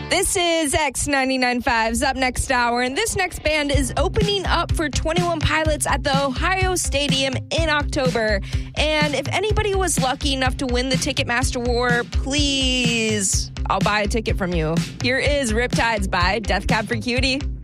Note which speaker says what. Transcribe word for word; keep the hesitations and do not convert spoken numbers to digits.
Speaker 1: This is X ninety-nine point five's Up Next Hour, and this next band is opening up for twenty-one Pilots at the Ohio Stadium in October. And if anybody was lucky enough to win the Ticketmaster War, please, I'll buy a ticket from you. Here is Riptides by Death Cab for Cutie.